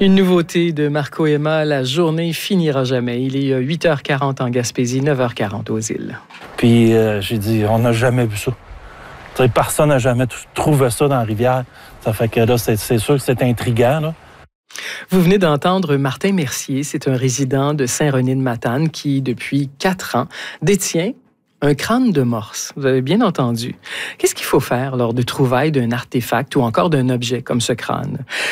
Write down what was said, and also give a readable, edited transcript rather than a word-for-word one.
Une nouveauté de Marco Emma, la journée finira jamais. Il est 8h40 en Gaspésie, 9h40 aux îles. Puis j'ai dit, on n'a jamais vu ça. T'sais, personne n'a jamais trouvé ça dans la rivière. Ça fait que là, c'est sûr que c'est intriguant, là. Vous venez d'entendre Martin Mercier, c'est un résident de Saint-René-de-Matane qui, depuis 4 ans, détient un crâne de morse. Vous avez bien entendu. Qu'est-ce qu'il faut faire lors de trouvailles d'un artefact ou encore d'un objet comme ce crâne?